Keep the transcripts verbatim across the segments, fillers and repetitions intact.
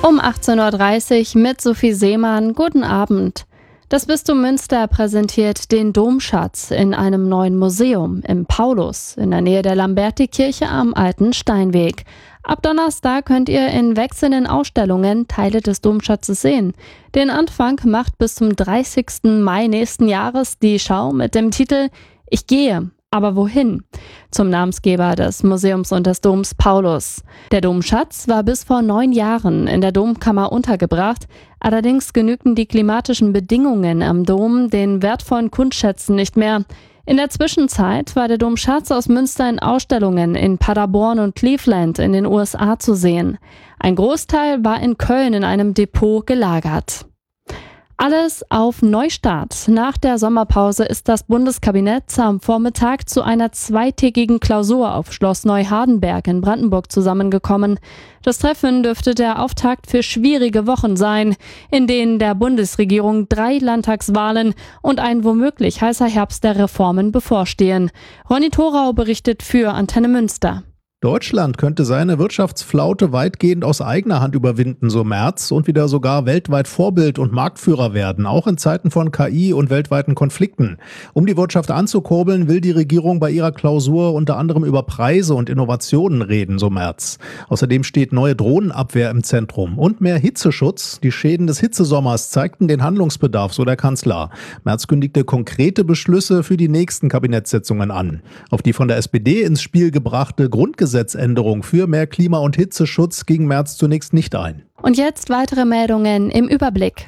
Um achtzehn Uhr dreißig mit Sophie Seemann. Guten Abend. Das Bistum Münster präsentiert den Domschatz in einem neuen Museum im Paulus in der Nähe der Lamberti-Kirche am Alten Steinweg. Ab Donnerstag könnt ihr in wechselnden Ausstellungen Teile des Domschatzes sehen. Den Anfang macht bis zum dreißigsten Mai nächsten Jahres die Schau mit dem Titel »Ich gehe, aber wohin?« zum Namensgeber des Museums und des Doms Paulus. Der Domschatz war bis vor neun Jahren in der Domkammer untergebracht. Allerdings genügten die klimatischen Bedingungen am Dom den wertvollen Kunstschätzen nicht mehr. In der Zwischenzeit war der Domschatz aus Münster in Ausstellungen in Paderborn und Cleveland in den U S A zu sehen. Ein Großteil war in Köln in einem Depot gelagert. Alles auf Neustart. Nach der Sommerpause ist das Bundeskabinett am Vormittag zu einer zweitägigen Klausur auf Schloss Neuhardenberg in Brandenburg zusammengekommen. Das Treffen dürfte der Auftakt für schwierige Wochen sein, in denen der Bundesregierung drei Landtagswahlen und ein womöglich heißer Herbst der Reformen bevorstehen. Ronny Thorau berichtet für Antenne Münster. Deutschland könnte seine Wirtschaftsflaute weitgehend aus eigener Hand überwinden, so Merz, und wieder sogar weltweit Vorbild und Marktführer werden, auch in Zeiten von K I und weltweiten Konflikten. Um die Wirtschaft anzukurbeln, will die Regierung bei ihrer Klausur unter anderem über Preise und Innovationen reden, so Merz. Außerdem steht neue Drohnenabwehr im Zentrum und mehr Hitzeschutz. Die Schäden des Hitzesommers zeigten den Handlungsbedarf, so der Kanzler. Merz kündigte konkrete Beschlüsse für die nächsten Kabinettssitzungen an. Auf die von der S P D ins Spiel gebrachte Grundgesetzgebung Gesetzänderung für mehr Klima- und Hitzeschutz ging Merz zunächst nicht ein. Und jetzt weitere Meldungen im Überblick.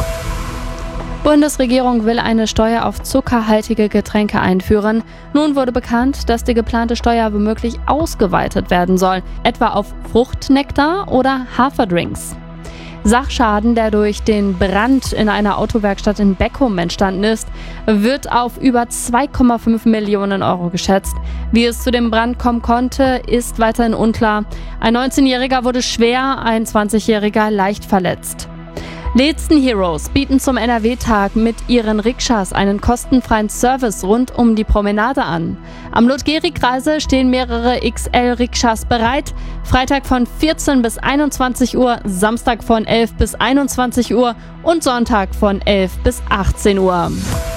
Bundesregierung will eine Steuer auf zuckerhaltige Getränke einführen. Nun wurde bekannt, dass die geplante Steuer womöglich ausgeweitet werden soll, etwa auf Fruchtnektar oder Haferdrinks. Sachschaden, der durch den Brand in einer Autowerkstatt in Beckum entstanden ist, wird auf über zwei Komma fünf Millionen Euro geschätzt. Wie es zu dem Brand kommen konnte, ist weiterhin unklar. Ein neunzehnjähriger wurde schwer, ein zwanzigjähriger leicht verletzt. Letzten Heroes bieten zum N R W-Tag mit ihren Rikschas einen kostenfreien Service rund um die Promenade an. Am Ludgeri-Kreisel stehen mehrere X L-Rikschas bereit. Freitag von vierzehn bis einundzwanzig Uhr, Samstag von elf bis einundzwanzig Uhr und Sonntag von elf bis achtzehn Uhr.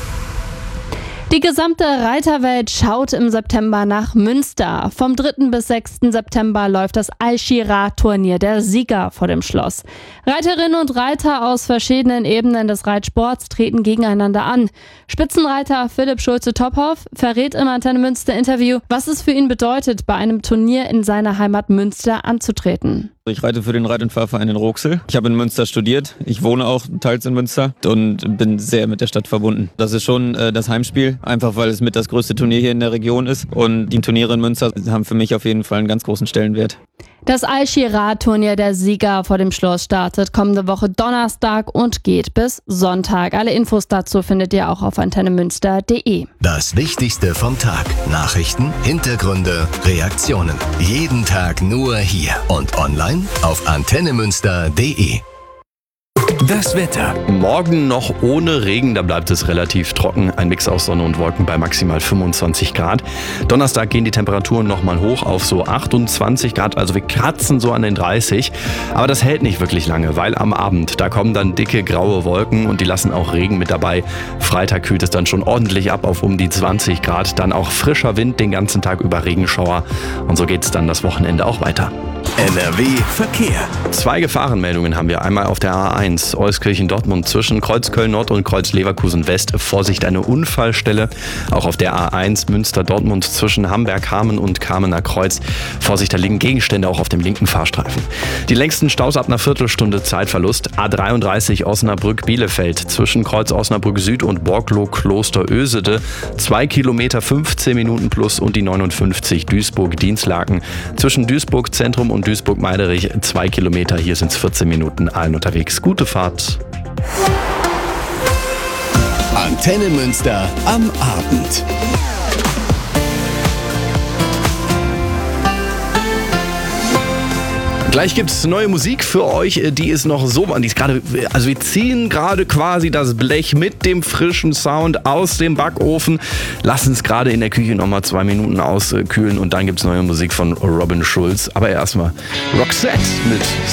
Die gesamte Reiterwelt schaut im September nach Münster. Vom dritten bis sechsten September läuft das Al-Shirah-Turnier der Sieger vor dem Schloss. Reiterinnen und Reiter aus verschiedenen Ebenen des Reitsports treten gegeneinander an. Spitzenreiter Philipp Schulze-Tophoff verrät im Antenne Münster Interview, was es für ihn bedeutet, bei einem Turnier in seiner Heimat Münster anzutreten. Ich reite für den Reit- und Fahrverein in Roxel. Ich habe in Münster studiert. Ich wohne auch teils in Münster und bin sehr mit der Stadt verbunden. Das ist schon äh, das Heimspiel, einfach weil es mit das größte Turnier hier in der Region ist. Und die Turniere in Münster haben für mich auf jeden Fall einen ganz großen Stellenwert. Das Al-Shirah-Turnier der Sieger vor dem Schloss startet kommende Woche Donnerstag und geht bis Sonntag. Alle Infos dazu findet ihr auch auf antennemünster punkt de. Das Wichtigste vom Tag. Nachrichten, Hintergründe, Reaktionen. Jeden Tag nur hier und online auf antennemünster punkt de. Das Wetter. Morgen noch ohne Regen, da bleibt es relativ trocken. Ein Mix aus Sonne und Wolken bei maximal fünfundzwanzig Grad. Donnerstag gehen die Temperaturen nochmal hoch auf so achtundzwanzig Grad, also wir kratzen so an den dreißig. Aber das hält nicht wirklich lange, weil am Abend, da kommen dann dicke graue Wolken und die lassen auch Regen mit dabei. Freitag kühlt es dann schon ordentlich ab auf um die zwanzig Grad. Dann auch frischer Wind den ganzen Tag über, Regenschauer. Und so geht es dann das Wochenende auch weiter. N R W Verkehr. Zwei Gefahrenmeldungen haben wir. Einmal auf der A eins Euskirchen-Dortmund zwischen Kreuz Köln-Nord und Kreuz Leverkusen-West. Vorsicht, eine Unfallstelle. Auch auf der A eins Münster-Dortmund zwischen Hamberg-Hamen und Kamener Kreuz. Vorsicht, da liegen Gegenstände auch auf dem linken Fahrstreifen. Die längsten Staus ab einer Viertelstunde Zeitverlust. A dreiunddreißig Osnabrück-Bielefeld zwischen Kreuz Osnabrück Süd und Borglo-Kloster-Ösede. Zwei Kilometer, fünfzehn Minuten plus und die neunundfünfzig Duisburg-Dienstlaken. Zwischen Duisburg-Zentrum und Duisburg-Meiderich zwei Kilometer. Hier sind es vierzehn Minuten, allen unterwegs. Gute Fahrt. Antenne Münster am Abend. Gleich gibt's neue Musik für euch, die ist noch so, die ist gerade, also wir ziehen gerade quasi das Blech mit dem frischen Sound aus dem Backofen, lassen es gerade in der Küche nochmal zwei Minuten auskühlen und dann gibt's neue Musik von Robin Schulz. Aber erstmal Roxette mit